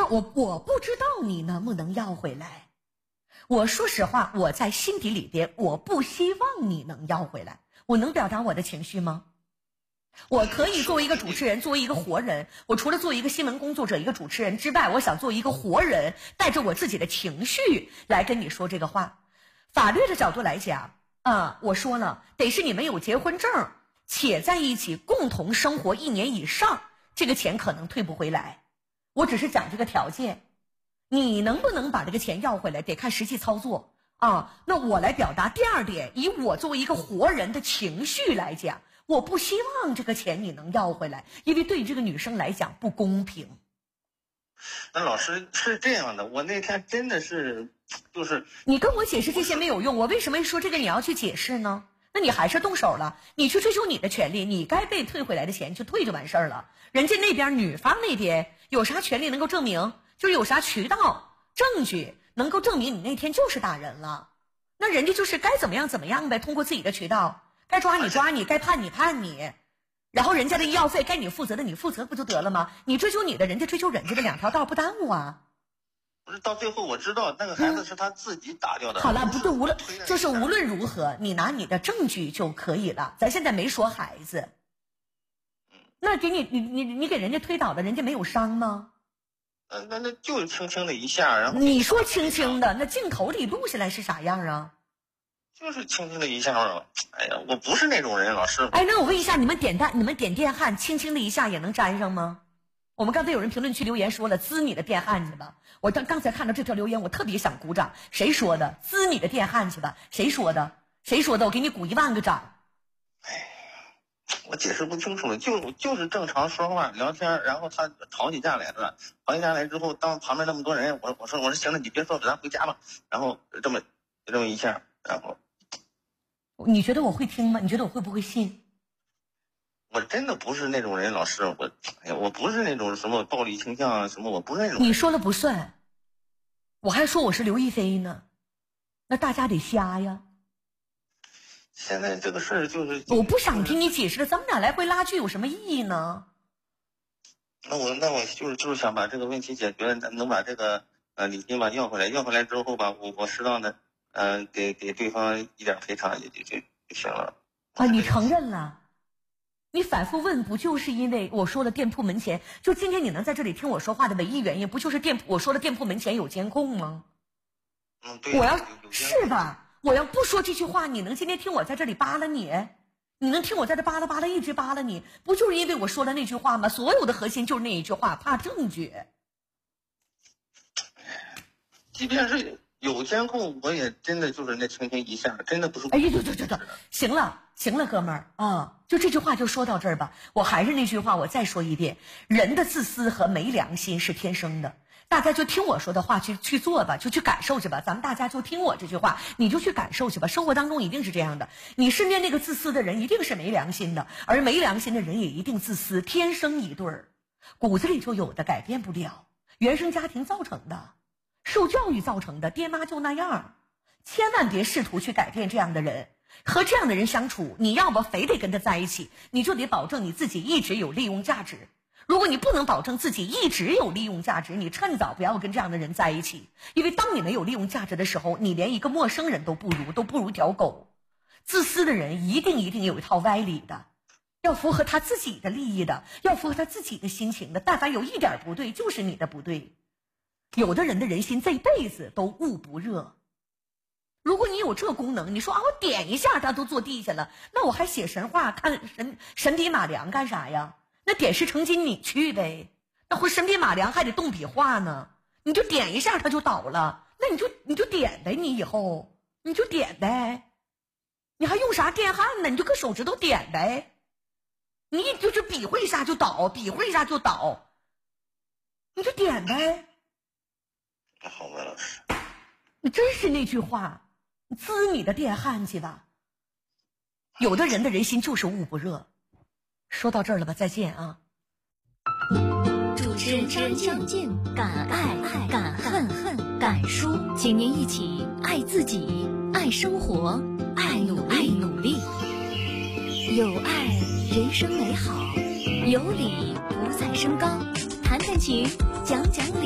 我不知道你能不能要回来。我说实话，我在心底里边，我不希望你能要回来。我能表达我的情绪吗？我可以作为一个主持人，作为一个活人，我除了做一个新闻工作者，一个主持人之外，我想做一个活人，带着我自己的情绪来跟你说这个话。法律的角度来讲我说了，得是你们有结婚证，且在一起共同生活1年以上，这个钱可能退不回来。我只是讲这个条件，你能不能把这个钱要回来，得看实际操作那我来表达第二点，以我作为一个活人的情绪来讲，我不希望这个钱你能要回来，因为对于这个女生来讲不公平。 那老师是这样的，我那天真的是你跟我解释这些没有用，我为什么说这个你要去解释呢？那你还是动手了，你去追求你的权利，你该被退回来的钱就退就完事儿了。人家那边女方那边有啥权利能够证明，就是有啥渠道证据能够证明你那天就是打人了，那人家就是该怎么样怎么样呗，通过自己的渠道，该抓你抓你，该判你判你，然后人家的医药费该你负责的你负责不就得了吗？你追求你的，人家追求人家的，两条道不耽误啊。 不是，到最后我知道那个孩子是他自己打掉的。 好了，不对，无论如何，你拿你的证据就可以了。咱现在没说孩子，那给你给人家推倒的，人家没有伤吗？ 那就轻轻的一下，然后你说轻轻的，那镜头里录下来是啥样啊？ 就是轻轻的一下啊！哎呀，我不是那种人，老师。 哎，那我问一下，你们点电焊，轻轻的一下也能粘上吗？我们刚才有人评论区留言说了，滋你的电焊去吧。我刚才看到这条留言，我特别想鼓掌。谁说的？滋你的电焊去吧？谁说的？我给你鼓10000个掌。 哎，我解释不清楚了，就是正常说话聊天，然后他吵起架来了。吵起架来之后，当旁边那么多人，我说行了，你别说了，咱回家吧。然后这么一下，然后你觉得我会听吗？你觉得我会不会信？ 我真的不是那种人，老师，我不是那种什么暴力倾向啊，什么我不是那种人。 你说了不算，我还说我是刘亦菲呢，那大家得瞎呀。 现在这个事儿我不想听你解释了，咱们俩来回拉锯有什么意义呢？ 那我就是想把这个问题解决，能把这个礼金吧要回来，要回来之后吧，我适当的给对方一点赔偿就行了。 你承认了？你反复问，不就是因为我说了店铺门前，就今天你能在这里听我说话的唯一原因，不就是我说了店铺门前有监控吗？ 对。 我要是吧，我要不说这句话，你能今天听我在这里扒拉你？你能听我在这扒拉扒拉一直扒拉你，不就是因为我说了那句话吗？所有的核心就是那一句话，怕证据。 即便是有监控，我也真的就是那轻轻一下，真的不是。 哎呀，对，行了，哥们儿就这句话就说到这儿吧。我还是那句话，我再说一遍，人的自私和没良心是天生的。大家就听我说的话去做吧，就去感受去吧。咱们大家就听我这句话，你就去感受去吧。生活当中一定是这样的，你身边那个自私的人一定是没良心的，而没良心的人也一定自私，天生一对儿，骨子里就有的，改变不了，原生家庭造成的，受教育造成的，爹妈就那样。千万别试图去改变这样的人，和这样的人相处，你要么非得跟他在一起，你就得保证你自己一直有利用价值。如果你不能保证自己一直有利用价值，你趁早不要跟这样的人在一起。因为当你没有利用价值的时候，你连一个陌生人都不如条狗。自私的人一定有一套歪理的，要符合他自己的利益的，要符合他自己的心情的，但凡有一点不对，就是你的不对。有的人的人心这辈子都捂不热。如果你有这功能，你说我点一下他都坐地下了，那我还写神话看神笔马良干啥呀？那点石成金你去呗，那会神笔马良还得动笔画呢，你就点一下他就倒了，那你就点呗，你以后你就点呗，你还用啥电焊呢？你就搁手指头点呗，你就是比划一下就倒，比划一下就倒，你就点呗。 好吧，老师， 你真是那句话，滋你的电焊去吧。有的人的人心就是捂不热。说到这儿了吧，再见啊。 主持人张静，敢爱敢恨敢输，请您一起爱自己，爱生活，爱努力。有爱，人生美好；有理，五彩升高。谈谈情，讲讲理。